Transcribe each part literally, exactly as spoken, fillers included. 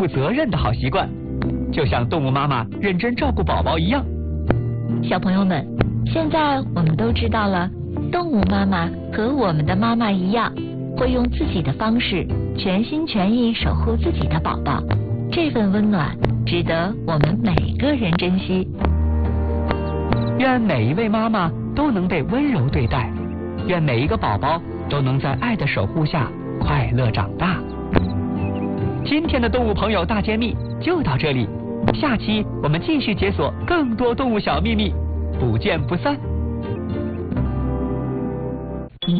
负责任的好习惯，就像动物妈妈认真照顾宝宝一样。 小朋友们，现在我们都知道了，动物妈妈和我们的妈妈一样，会用自己的方式全心全意守护自己的宝宝。这份温暖值得我们每个人珍惜。 愿每一位妈妈都能被温柔对待，愿每一个宝宝都能在爱的守护下快乐长大。今天的动物朋友大揭秘就到这里，下期我们继续解锁更多动物小秘密，不见不散。 这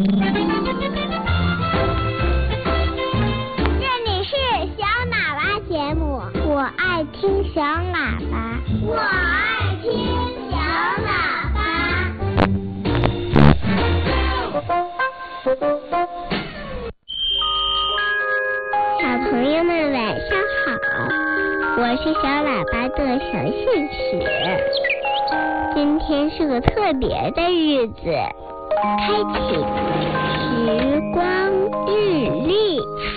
里是小喇叭节目，我爱听小喇叭，我爱听小喇叭。小朋友们晚上好，我是小喇叭的小信使。今天是个特别的日子，开启时光日历。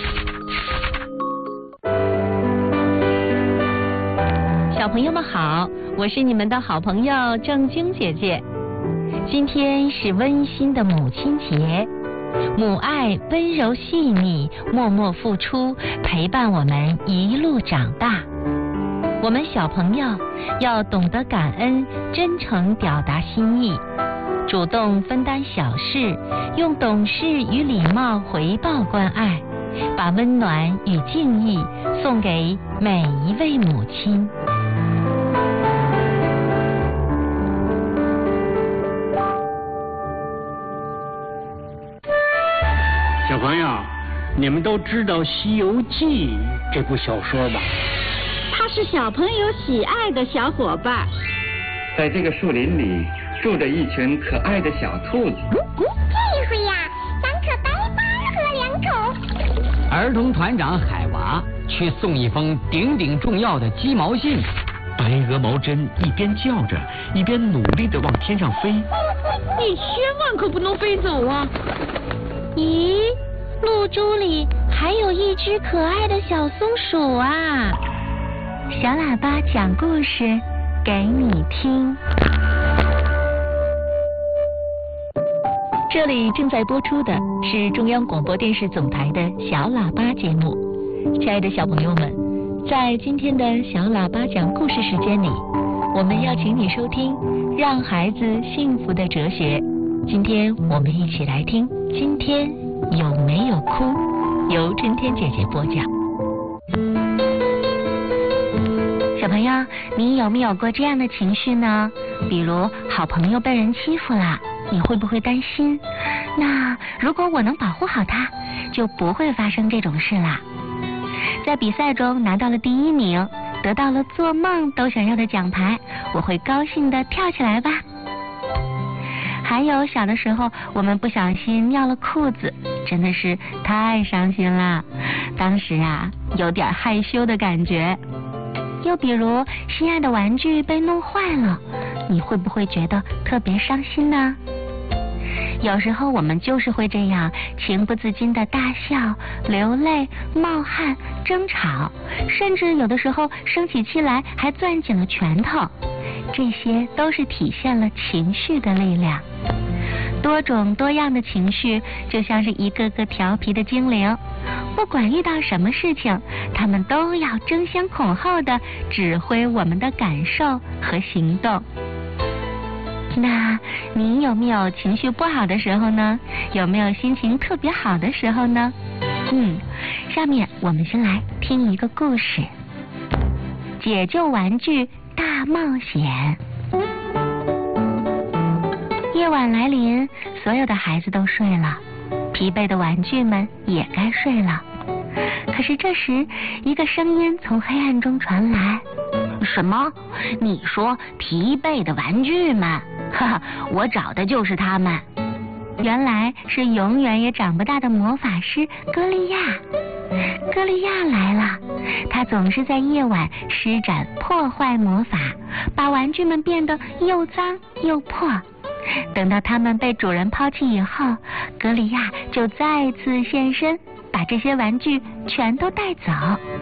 小朋友们好，我是你们的好朋友正晶姐姐。今天是温馨的母亲节，母爱温柔细腻，默默付出，陪伴我们一路长大。我们小朋友要懂得感恩，真诚表达心意，主动分担小事，用懂事与礼貌回报关爱，把温暖与敬意送给每一位母亲。 小朋友，你们都知道《西游记》这部小说吧？ 它是小朋友喜爱的小伙伴。 在这个树林里住着一群可爱的小兔子。 这回呀，咱可白白喝两口。 儿童团长海娃去送一封顶顶重要的鸡毛信。 白鹅毛针一边叫着，一边努力地往天上飞。 你千万可不能飞走啊！ 咦，露珠里还有一只可爱的小松鼠啊！小喇叭讲故事给你听。这里正在播出的是中央广播电视总台的小喇叭节目。亲爱的小朋友们，在今天的小喇叭讲故事时间里，我们要请你收听《让孩子幸福的哲学》。今天我们一起来听今天有没有哭，由春天姐姐播讲。小朋友，你有没有过这样的情绪呢？比如好朋友被人欺负了，你会不会担心？那如果我能保护好他，就不会发生这种事啦。在比赛中拿到了第一名，得到了做梦都想要的奖牌，我会高兴地跳起来吧。还有小的时候我们不小心尿了裤子，真的是太伤心了，当时啊有点害羞的感觉。又比如心爱的玩具被弄坏了，你会不会觉得特别伤心呢？有时候我们就是会这样，情不自禁的大笑、流泪、冒汗、争吵，甚至有的时候生起气来还攥紧了拳头，这些都是体现了情绪的力量。多种多样的情绪就像是一个个调皮的精灵，不管遇到什么事情，他们都要争先恐后的指挥我们的感受和行动。那你有没有情绪不好的时候呢？有没有心情特别好的时候呢？嗯，下面我们先来听一个故事，解救玩具大冒险。夜晚来临，所有的孩子都睡了，疲惫的玩具们也该睡了。可是这时，一个声音从黑暗中传来：什么？你说疲惫的玩具们？哈哈，我找的就是他们。原来是永远也长不大的魔法师歌利亚。歌利亚来了，他总是在夜晚施展破坏魔法，把玩具们变得又脏又破。等到他们被主人抛弃以后，歌利亚就再次现身，把这些玩具全都带走。